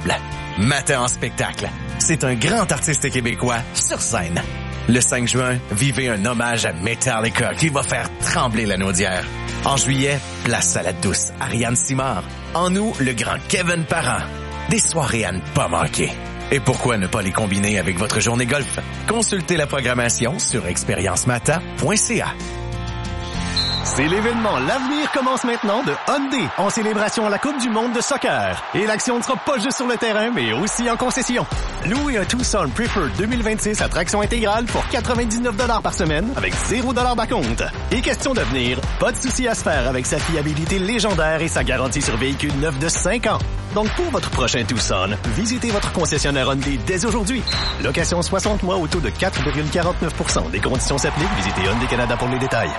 ensemble. Mata en spectacle. C'est un grand artiste québécois sur scène. Le 5 juin, vivez un hommage à Metallica qui va faire trembler la Naudière. En juillet, place Salade douce, Ariane Simard. En août, le grand Kevin Parent. Des soirées à ne pas manquer. Et pourquoi ne pas les combiner avec votre journée golf? Consultez la programmation sur expériencemata.ca. C'est l'événement L'avenir commence maintenant de Hyundai en célébration à la Coupe du monde de soccer. Et l'action ne sera pas juste sur le terrain, mais aussi en concession. Louez un Tucson Preferred 2026 à traction intégrale pour 99$ par semaine avec 0$ d'acompte. Et question d'avenir, pas de souci à se faire avec sa fiabilité légendaire et sa garantie sur véhicule neuf de 5 ans. Donc pour votre prochain Tucson, visitez votre concessionnaire Hyundai dès aujourd'hui. Location 60 mois au taux de 4,49%. Des conditions s'appliquent. Visitez Hyundai Canada pour les détails.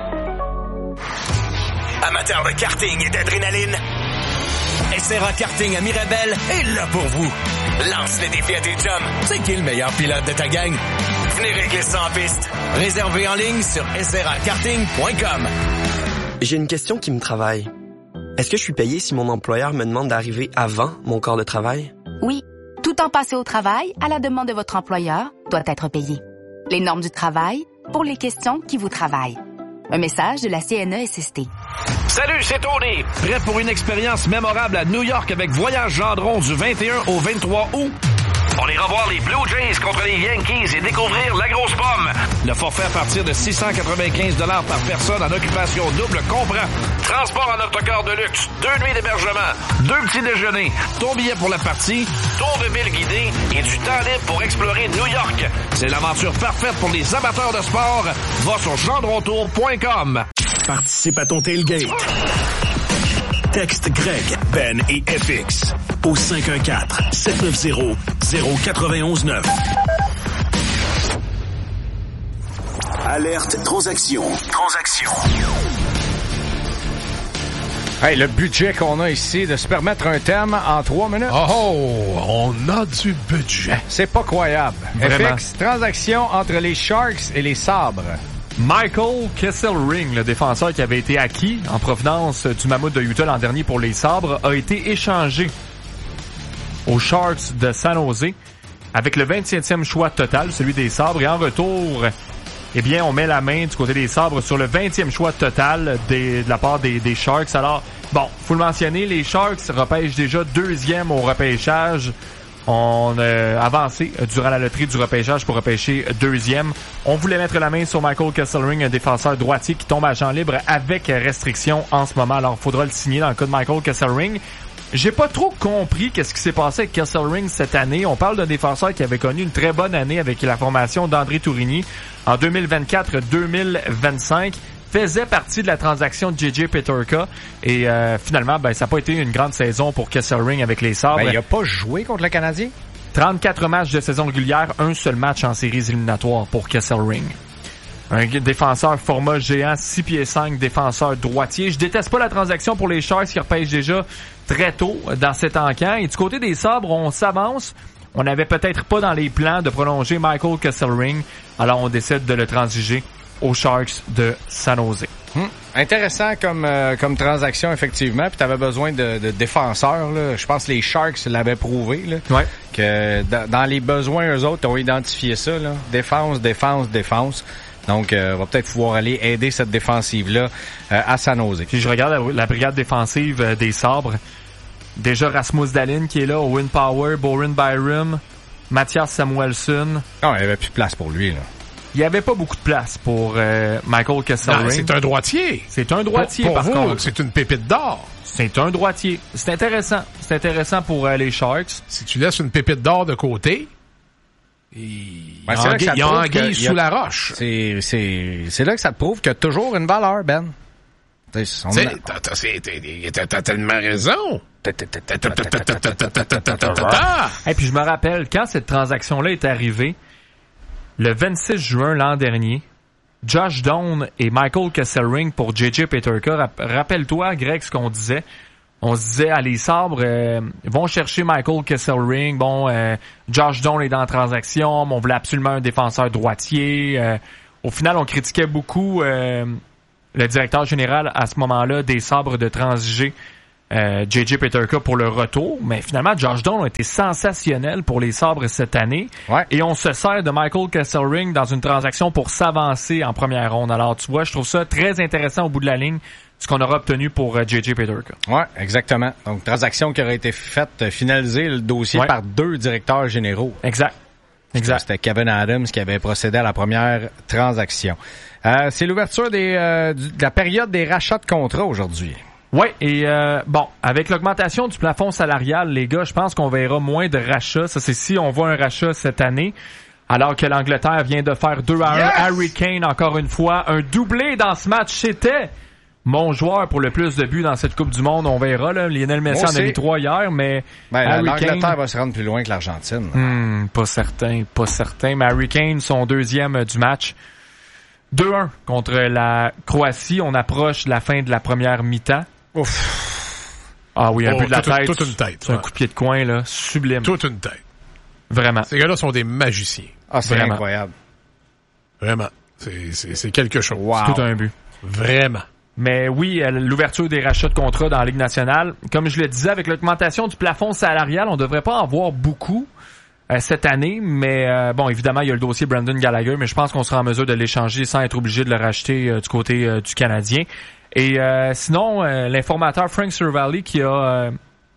Amateurs de karting et d'adrénaline, SRA Karting à Mirabel est là pour vous. Lance les défis à tes chums. C'est qui le meilleur pilote de ta gang? Venez régler ça en piste. Réservez en ligne sur srakarting.com. J'ai une question qui me travaille. Est-ce que je suis payé si mon employeur me demande d'arriver avant mon corps de travail? Oui. Tout temps passé au travail, à la demande de votre employeur, doit être payé. Les normes du travail pour les questions qui vous travaillent. Un message de la CNESST. Salut, c'est Tony. Prêt pour une expérience mémorable à New York avec Voyage Gendron du 21 au 23 août? On ira voir les Blue Jays contre les Yankees et découvrir la grosse pomme. Le forfait à partir de 695$ par personne en occupation double comprend transport en autocar de luxe, 2 nuits d'hébergement, 2 petits déjeuners, ton billet pour la partie, tour de ville guidé et du temps libre pour explorer New York. C'est l'aventure parfaite pour les amateurs de sport. Va sur gendrontour.com. Participe à ton tailgate. Texte Greg, Ben et FX au 514-790-0919. Alerte transaction. Hey, le budget qu'on a ici de se permettre un thème en 3 minutes. Oh, on a du budget. C'est pas croyable. Vraiment. FX, transaction entre les Sharks et les Sabres. Michael Kesselring, le défenseur qui avait été acquis en provenance du Mammouth de Utah l'an dernier pour les Sabres, a été échangé aux Sharks de San Jose avec le 27e choix total, celui des Sabres. Et en retour, eh bien, on met la main du côté des Sabres sur le 20e choix total de la part des Sharks. Alors, bon, faut le mentionner, les Sharks repêchent déjà 2e au repêchage. On a avancé durant la loterie du repêchage pour repêcher 2e. On voulait mettre la main sur Michael Kesselring, un défenseur droitier qui tombe agent libre avec restriction en ce moment. Alors, il faudra le signer dans le cas de Michael Kesselring. J'ai pas trop compris qu'est-ce qui s'est passé avec Kesselring cette année. On parle d'un défenseur qui avait connu une très bonne année avec la formation d'André Tourigny en 2024-2025. Faisait partie de la transaction de J.J. Peterka et finalement, ça n'a pas été une grande saison pour Kesselring avec les Sabres. Il n'a pas joué contre le Canadien? 34 matchs de saison régulière, un seul match en séries éliminatoires pour Kesselring. Un défenseur format géant, 6 pieds 5, défenseur droitier. Je déteste pas la transaction pour les Sharks qui repêchent déjà très tôt dans cet encan. Et du côté des Sabres, on s'avance. On n'avait peut-être pas dans les plans de prolonger Michael Kesselring. Alors on décide de le transiger aux Sharks de San Jose. Intéressant comme transaction, effectivement. Puis t'avais besoin de défenseurs, là. Je pense que les Sharks l'avaient prouvé, là. Ouais. Que dans les besoins, eux autres ont identifié ça, là. Défense. Donc, va peut-être pouvoir aller aider cette défensive-là à San Jose. Puis je regarde la brigade défensive des Sabres. Déjà Rasmus Dahlin qui est là, Owen Power, Boren Byram, Mathias Samuelsson. Non, il n'y avait plus de place pour lui, là. Il n'y avait pas beaucoup de place pour Michael Kesselring. C'est un droitier. C'est un droitier, pour par vous, contre. c'est une pépite d'or. C'est un droitier. C'est intéressant. C'est intéressant pour les Sharks. Si tu laisses une pépite d'or de côté, il y a anguille sous la roche. C'est là que ça te prouve qu'il y a toujours une valeur, Ben. T'as tellement raison. Et puis je me rappelle, quand cette transaction-là est arrivée, le 26 juin l'an dernier, Josh Doan et Michael Kesselring pour J.J. Peterka. Rappelle-toi, Greg, ce qu'on disait. On se disait, les Sabres vont chercher Michael Kesselring. Josh Doan est dans la transaction, mais on voulait absolument un défenseur droitier. Au final, on critiquait beaucoup le directeur général à ce moment-là des Sabres de transiger J.J. Peterka pour le retour, mais finalement, Josh Doan a été sensationnel pour les Sabres cette année. Ouais. Et on se sert de Michael Kesselring dans une transaction pour s'avancer en première ronde. Alors, tu vois, je trouve ça très intéressant au bout de la ligne, ce qu'on aura obtenu pour J.J. Peterka. Ouais, exactement. Donc, transaction qui aurait été faite, finaliser le dossier par 2 directeurs généraux. Exact. C'était Kevin Adams qui avait procédé à la première transaction. C'est l'ouverture de la période des rachats de contrats aujourd'hui. Oui, et avec l'augmentation du plafond salarial, les gars, je pense qu'on verra moins de rachats. Ça, c'est si on voit un rachat cette année, alors que l'Angleterre vient de faire 2-1. Harry Kane, encore une fois, un doublé dans ce match. C'était mon joueur pour le plus de buts dans cette Coupe du Monde. On verra, là. Lionel Messi en a mis 3 hier, mais l'Angleterre va se rendre plus loin que l'Argentine. Pas certain. Mais Harry Kane, son deuxième du match. 2-1 contre la Croatie. On approche la fin de la première mi-temps. Ouf. Ah oui, un but de la tête. Toute une tête. C'est un coup de pied de coin, là. Sublime. Toute une tête. Vraiment. Ces gars-là sont des magiciens. Ah, c'est vraiment incroyable. Vraiment. C'est quelque chose. Wow. C'est tout un but. Vraiment. Mais oui, l'ouverture des rachats de contrats dans la Ligue nationale, comme je le disais, avec l'augmentation du plafond salarial, on devrait pas en voir beaucoup cette année, mais évidemment, il y a le dossier Brandon Gallagher, mais je pense qu'on sera en mesure de l'échanger sans être obligé de le racheter du côté du Canadien. Et sinon, l'informateur Frank Cervalli qui a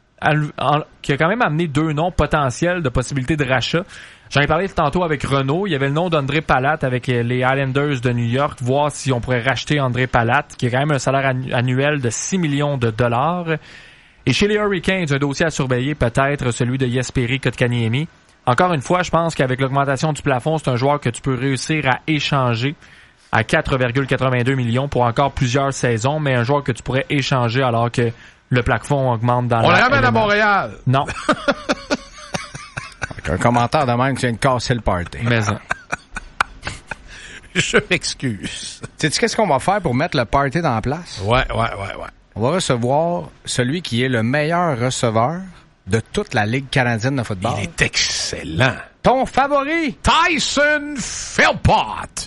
quand même amené 2 noms potentiels de possibilités de rachat. J'en ai parlé tantôt avec Renaud. Il y avait le nom d'André Palat avec les Islanders de New York, voir si on pourrait racheter André Palat, qui a quand même un salaire annuel de 6 millions de dollars. Et chez les Hurricanes, un dossier à surveiller, peut-être celui de Jesperi Kotkaniemi. Encore une fois, je pense qu'avec l'augmentation du plafond, c'est un joueur que tu peux réussir à échanger à 4,82 millions pour encore plusieurs saisons, mais un joueur que tu pourrais échanger alors que le plafond augmente dans On le ramène à Montréal! Non. Avec un commentaire de même qui vient de casser le party. Mais ça. Je m'excuse. Sais-tu qu'est-ce qu'on va faire pour mettre le party dans la place? Ouais. On va recevoir celui qui est le meilleur receveur de toute la Ligue canadienne de football. Il est excellent. Ton favori? Tyson Philpott.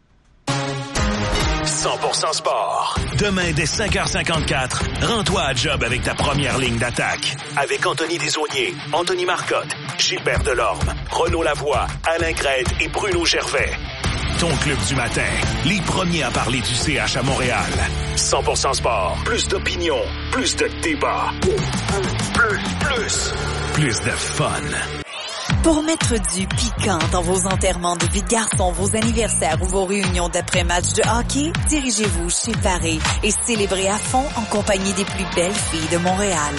100% sport. Demain, dès 5h54, rends-toi à job avec ta première ligne d'attaque. Avec Anthony Desaulniers, Anthony Marcotte, Gilbert Delorme, Renaud Lavoie, Alain Crête et Bruno Gervais. Ton club du matin, les premiers à parler du CH à Montréal. 100% sport. Plus d'opinion, plus de débat. Plus de fun. Pour mettre du piquant dans vos enterrements de vie de garçon, vos anniversaires ou vos réunions d'après-match de hockey, dirigez-vous chez Paris et célébrez à fond en compagnie des plus belles filles de Montréal.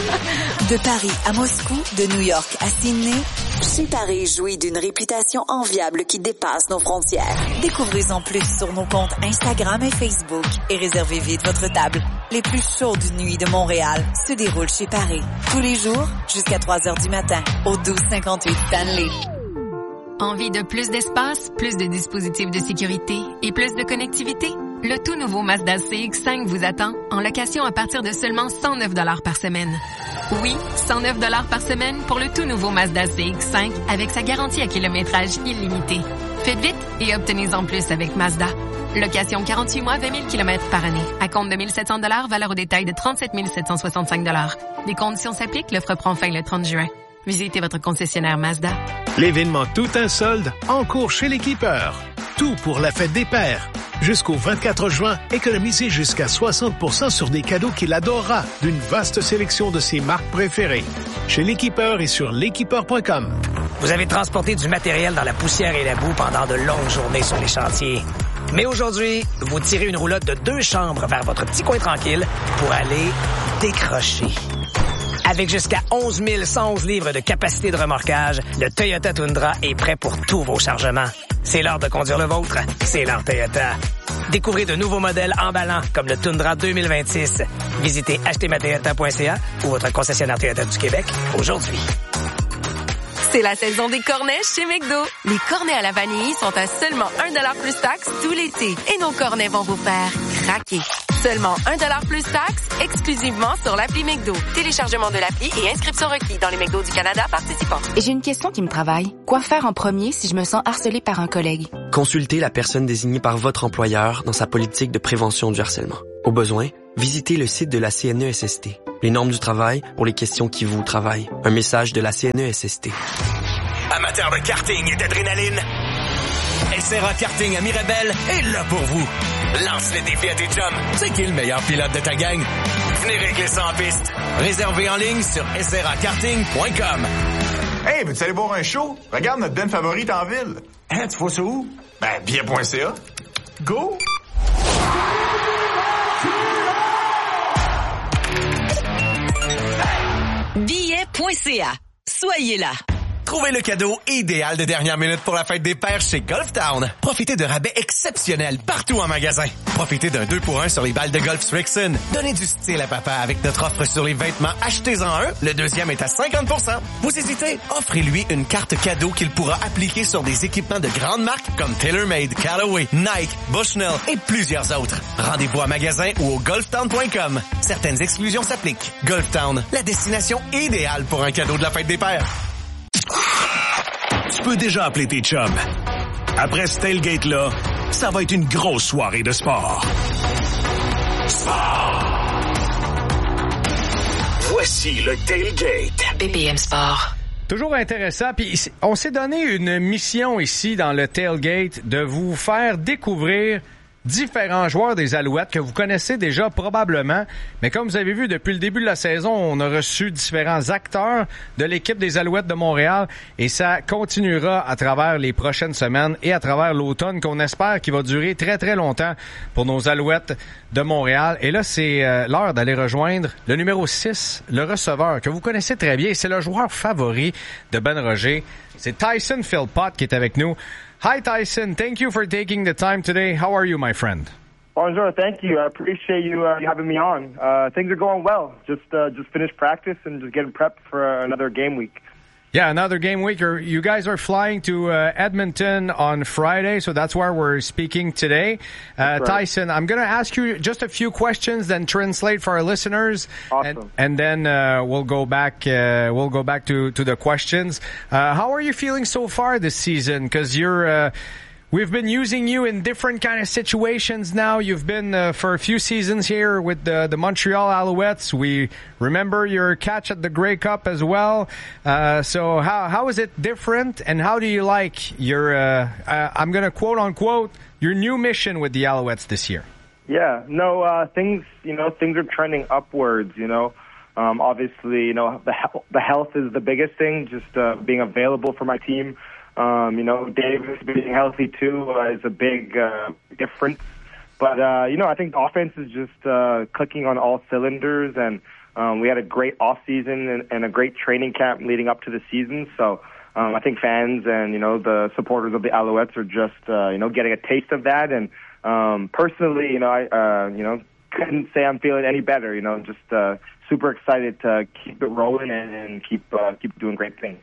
De Paris à Moscou, de New York à Sydney, chez Paris jouit d'une réputation enviable qui dépasse nos frontières. Découvrez-en plus sur nos comptes Instagram et Facebook et réservez vite votre table. Les plus chaudes nuits de Montréal se déroulent chez Paris. Tous les jours, jusqu'à 3h du matin, au 1258 Stanley. Envie de plus d'espace, plus de dispositifs de sécurité et plus de connectivité? Le tout nouveau Mazda CX-5 vous attend en location à partir de seulement 109 $ par semaine. Oui, 109 $ par semaine pour le tout nouveau Mazda CX-5 avec sa garantie à kilométrage illimité. Faites vite et obtenez-en plus avec Mazda. Location 48 mois, 20 000 km par année. À compte de 1 700 $, valeur au détail de 37 765 $. Des conditions s'appliquent, l'offre prend fin le 30 juin. Visitez votre concessionnaire Mazda. L'événement Tout un solde en cours chez l'Équipeur. Tout pour la fête des pères. Jusqu'au 24 juin, économisez jusqu'à 60% sur des cadeaux qu'il adorera d'une vaste sélection de ses marques préférées. Chez l'Équipeur et sur l'équipeur.com. Vous avez transporté du matériel dans la poussière et la boue pendant de longues journées sur les chantiers. Mais aujourd'hui, vous tirez une roulotte de 2 chambres vers votre petit coin tranquille pour aller décrocher. Avec jusqu'à 11 111 livres de capacité de remorquage, le Toyota Tundra est prêt pour tous vos chargements. C'est l'heure de conduire le vôtre. C'est l'heure Toyota. Découvrez de nouveaux modèles emballants comme le Tundra 2026. Visitez achetezmatoyota.ca ou votre concessionnaire Toyota du Québec aujourd'hui. C'est la saison des cornets chez McDo. Les cornets à la vanille sont à seulement 1$ plus taxes tout l'été. Et nos cornets vont vous faire craquer. Seulement 1$ plus taxes, exclusivement sur l'appli McDo. Téléchargement de l'appli et inscription requis dans les McDo du Canada participants. Et j'ai une question qui me travaille. Quoi faire en premier si je me sens harcelée par un collègue? Consultez la personne désignée par votre employeur dans sa politique de prévention du harcèlement. Au besoin, Visitez le site de la CNESST. Les normes du travail pour les questions qui vous travaillent. Un message de la CNESST. Amateurs de karting et d'adrénaline, SRA Karting à Mirabel est là pour vous. Lance les défis à tes chums. C'est qui le meilleur pilote de ta gang? Venez régler ça en piste. Réservez en ligne sur srakarting.com. Hey, veux-tu aller voir un show? Regarde notre band favorite en ville. Hein, tu vois ça où? Ben, billet.ca. Go! Billet.ca. Soyez là. Trouvez le cadeau idéal de dernière minute pour la fête des pères chez Golf Town. Profitez de rabais exceptionnels partout en magasin. Profitez d'un 2-pour-1 sur les balles de golf Strixon. Donnez du style à papa avec notre offre sur les vêtements. Achetez-en un, le deuxième est à 50%. Vous hésitez? Offrez-lui une carte cadeau qu'il pourra appliquer sur des équipements de grandes marques comme TaylorMade, Callaway, Nike, Bushnell et plusieurs autres. Rendez-vous à magasin ou au golftown.com. Certaines exclusions s'appliquent. Golf Town, la destination idéale pour un cadeau de la fête des pères. Tu peux déjà appeler tes chums. Après ce tailgate-là, ça va être une grosse soirée de sport. Voici le tailgate. BPM Sport. Toujours intéressant. Puis on s'est donné une mission ici dans le tailgate de vous faire découvrir différents joueurs des Alouettes que vous connaissez déjà probablement. Mais comme vous avez vu, depuis le début de la saison, on a reçu différents acteurs de l'équipe des Alouettes de Montréal et ça continuera à travers les prochaines semaines et à travers l'automne qu'on espère qu'il va durer très, très longtemps pour nos Alouettes de Montréal. Et là, c'est l'heure d'aller rejoindre le numéro 6, le receveur, que vous connaissez très bien. C'est le joueur favori de Ben Roger. C'est Tyson Philpott qui est avec nous. Hi, Tyson. Thank you for taking the time today. How are you, my friend? Bonjour. Thank you. I appreciate you having me on. Things are going well. Just finished practice and just getting prepped for another game week. Yeah, another game week. You guys are flying to Edmonton on Friday, so that's where we're speaking today. Right. Tyson, I'm going to ask you just a few questions, then translate for our listeners, awesome. and then we'll go back to the questions. How are you feeling so far this season? Because we've been using you in different kind of situations now. You've been for a few seasons here with the Montreal Alouettes. We remember your catch at the Grey Cup as well. So how is it different, and how do you like your, I'm going to quote unquote, your new mission with the Alouettes this year? Yeah, no, things are trending upwards, obviously, the health is the biggest thing, just being available for my team. Davis being healthy too is a big difference. But, I think the offense is just clicking on all cylinders, and we had a great off-season and a great training camp leading up to the season. So I think fans and, the supporters of the Alouettes are just, getting a taste of that. And personally, I couldn't say I'm feeling any better. Just super excited to keep it rolling and keep doing great things.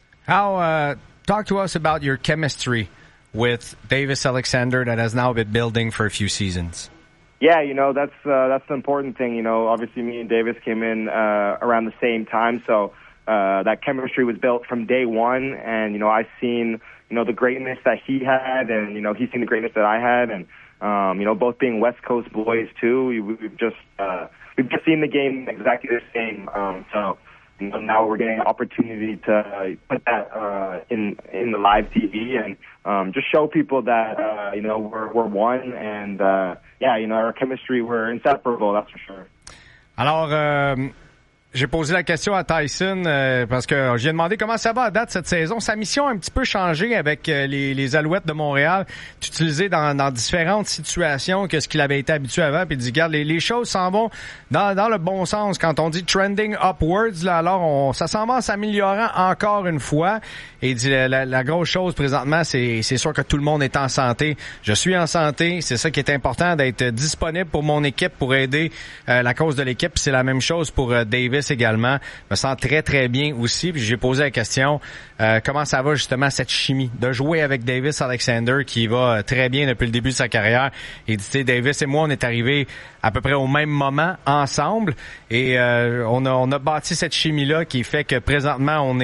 Talk to us about your chemistry with Davis Alexander that has now been building for a few seasons. Yeah, that's the important thing. Obviously me and Davis came in around the same time, so that chemistry was built from day one. And I've seen the greatness that he had, and he's seen the greatness that I had, and both being West Coast boys too. We've just seen the game exactly the same. So. Now we're getting an opportunity to put that in the live TV and just show people that we're one, and our chemistry, we're inseparable, that's for sure. Alors j'ai posé la question à Tyson parce que j'ai demandé comment ça va à date cette saison. Sa mission a un petit peu changé avec les Alouettes de Montréal, utilisé dans différentes situations que ce qu'il avait été habitué avant. Puis il dit, regarde, les choses s'en vont dans le bon sens. Quand on dit trending upwards, là, alors ça s'en va en s'améliorant encore une fois. Et il dit, la grosse chose présentement, c'est sûr que tout le monde est en santé. Je suis en santé. C'est ça qui est important, d'être disponible pour mon équipe, pour aider la cause de l'équipe. C'est la même chose pour Davis également. Je me sens très, très bien aussi. Puis j'ai posé la question, comment ça va justement cette chimie de jouer avec Davis Alexander qui va très bien depuis le début de sa carrière. Il dit, tu sais, Davis et moi, on est arrivés à peu près au même moment ensemble et on a bâti cette chimie-là qui fait que présentement, on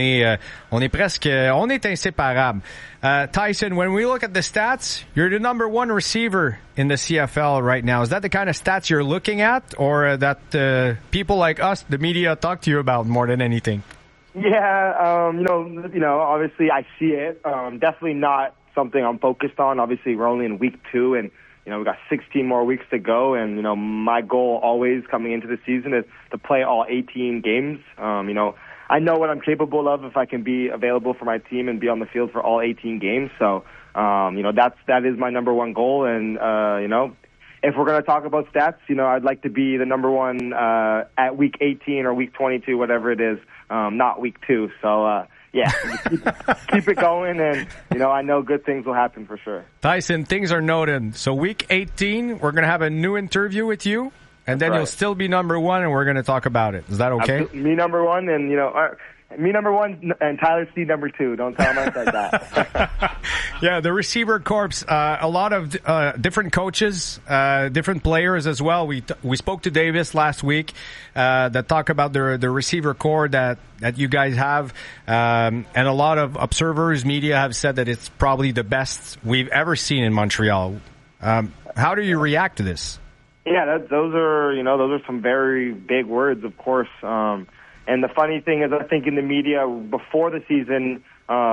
est inséparables. Tyson, when we look at the stats, you're the number one receiver in the CFL right now. Is that the kind of stats you're looking at, or that people like us, the media, talk to you about more than anything? Yeah, obviously I see it. Definitely not something I'm focused on. Obviously, we're only in week 2, and we've got 16 more weeks to go. And my goal always coming into the season is to play all 18 games. I know what I'm capable of if I can be available for my team and be on the field for all 18 games. So, that is my number one goal. And if we're going to talk about stats, I'd like to be the number one at week 18 or week 22, whatever it is, not week 2. So, keep it going, and I know good things will happen for sure. Tyson, things are noted. So week 18, we're going to have a new interview with you, and then you'll still be number one, and we're going to talk about it. Is that okay? Me number one, and me number one, and Tyler Sneed number 2. Don't tell him I said that. Yeah, the receiver corps, a lot of different coaches, different players as well. We spoke to Davis last week that talk about the receiver corps that you guys have, and a lot of observers, media have said that it's probably the best we've ever seen in Montreal. How do you react to this? Yeah, those are some very big words, of course. And the funny thing is, I think in the media before the season,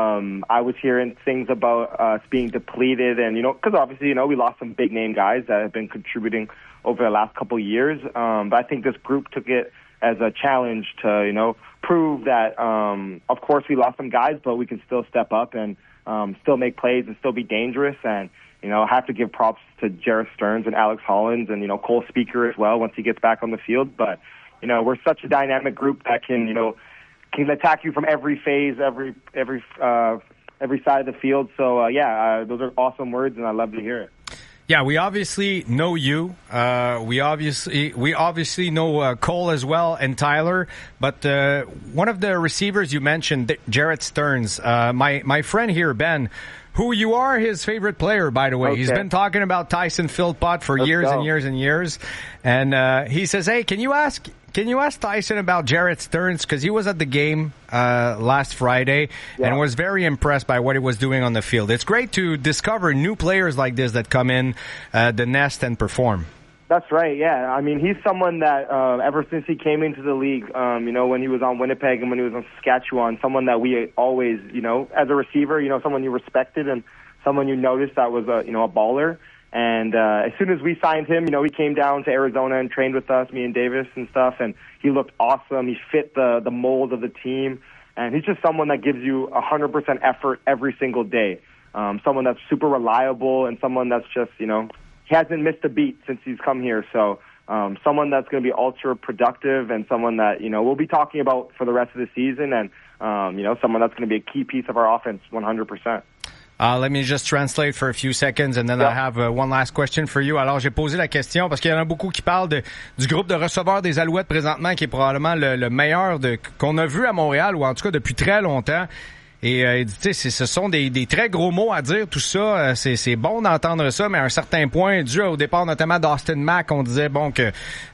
I was hearing things about us being depleted, and because obviously we lost some big name guys that have been contributing over the last couple of years. But I think this group took it as a challenge to prove that of course we lost some guys, but we can still step up and still make plays and still be dangerous. And I have to give props to Jarrett Stearns and Alex Hollins and Cole Speaker as well once he gets back on the field. But we're such a dynamic group that can attack you from every phase, every side of the field. So those are awesome words, and I love to hear it. Yeah, we obviously know you. We obviously know Cole as well and Tyler. But one of the receivers you mentioned, Jarrett Stearns, my friend here, Ben, who you are his favorite player, by the way. Okay. He's been talking about Tyson Philpott for years and years and years. And he says, hey, can you ask Tyson about Jarrett Stearns? Because he was at the game last Friday and was very impressed by what he was doing on the field. It's great to discover new players like this that come in the nest and perform. That's right, yeah. I mean, he's someone that ever since he came into the league, when he was on Winnipeg and when he was on Saskatchewan, someone that we always, as a receiver, someone you respected and someone you noticed that was a baller. And as soon as we signed him, he came down to Arizona and trained with us, me and Davis and stuff, and he looked awesome. He fit the mold of the team, and he's just someone that gives you 100% effort every single day. Someone that's super reliable and someone that's just, he hasn't missed a beat since he's come here. So someone that's going to be ultra productive and someone that, we'll be talking about for the rest of the season, and, someone that's going to be a key piece of our offense 100%. Let me just translate for a few seconds and then I have one last question for you. Alors, j'ai posé la question parce qu'il y en a beaucoup qui parlent du groupe de receveurs des Alouettes présentement, qui est probablement le meilleur qu'on a vu à Montréal, ou en tout cas depuis très longtemps. Et il dit, ce sont des très gros mots à dire, tout ça. C'est bon d'entendre ça, mais à un certain point, dû au départ notamment d'Austin Mack, on disait que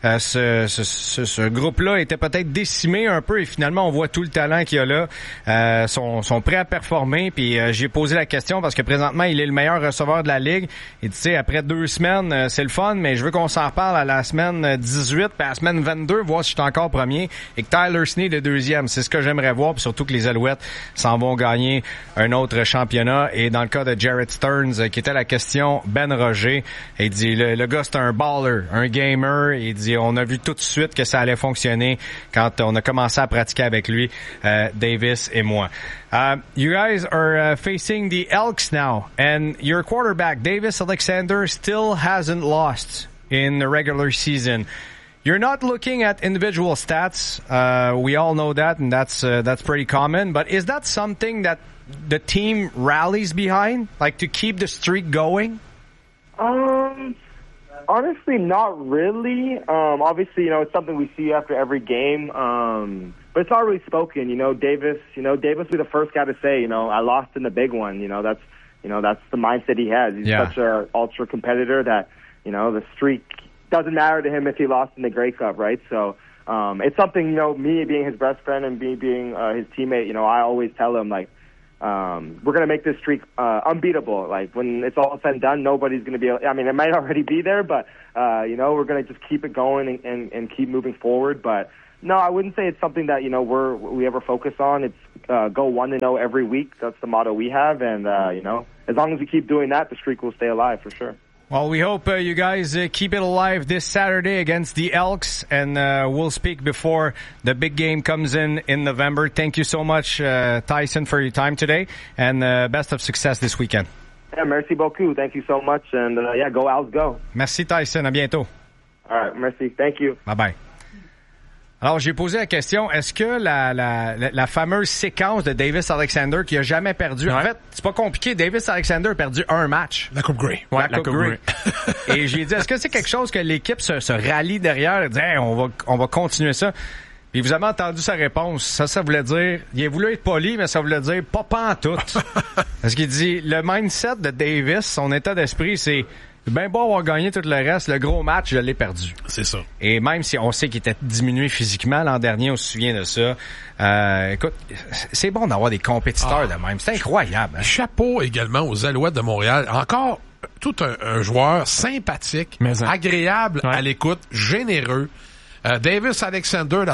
ce groupe-là était peut-être décimé un peu, et finalement on voit tout le talent qu'il y a là. Sont prêts à performer. Puis j'ai posé la question parce que présentement il est le meilleur receveur de la ligue. Et tu sais, après 2 semaines, c'est le fun, mais je veux qu'on s'en reparle à la semaine 18, puis à la semaine 22, voir si je suis encore premier, et que Tyler Sneed est deuxième. C'est ce que j'aimerais voir, puis surtout que les Alouettes s'en vont gagner un autre championnat. Et dans le cas de Jarrett Stearns, qui était la question, Ben Roger, il dit le gars c'est un baller, un gamer. Il dit on a vu tout de suite que ça allait fonctionner quand on a commencé à pratiquer avec lui, Davis et moi. You guys are facing the Elks now, and your quarterback Davis Alexander still hasn't lost in the regular season. You're not looking at individual stats. We all know that, and that's pretty common. But is that something that the team rallies behind, like to keep the streak going? Honestly, not really. Obviously, it's something we see after every game. But it's not really spoken. Davis will be the first guy to say, I lost in the big one. That's the mindset he has. He's such a ultra competitor that, the streak doesn't matter to him if he lost in the Grey Cup, right? So it's something, me being his best friend and me being his teammate, I always tell him, like, we're going to make this streak unbeatable. Like, when it's all said and done, nobody's going to be able, I mean, it might already be there, but, you know, we're going to just keep it going and keep moving forward. But, no, I wouldn't say it's something that, you know, we ever focus on. It's go 1-0 every week. That's the motto we have. And, you know, as long as we keep doing that, the streak will stay alive for sure. Well, we hope you guys keep it alive this Saturday against the Elks, and we'll speak before the big game comes in November. Thank you so much, Tyson, for your time today, and best of success this weekend. Yeah, merci beaucoup. Thank you so much, and yeah, go Owls, go. Merci, Tyson. À bientôt. All right, merci. Thank you. Bye-bye. Alors, j'ai posé la question, est-ce que la fameuse séquence de Davis Alexander qui a jamais perdu... En fait, c'est pas compliqué. Davis Alexander a perdu un match. La Coupe Grey. Ouais, la Coupe Grey. Et j'ai dit, est-ce que c'est quelque chose que l'équipe se rallie derrière et dit, hey, on va continuer ça? Puis vous avez entendu sa réponse. Ça voulait dire... Il a voulu être poli, mais ça voulait dire pas pantoute. Parce qu'il dit, le mindset de Davis, son état d'esprit, c'est... Ben bon avoir gagné tout le reste, le gros match, je l'ai perdu. C'est ça. Et même si on sait qu'il était diminué physiquement l'an dernier, on se souvient de ça. Écoute, c'est bon d'avoir des compétiteurs de même. C'est incroyable. Hein? Chapeau également aux Alouettes de Montréal. Encore tout un joueur sympathique, agréable à l'écoute, généreux. Davis Alexander,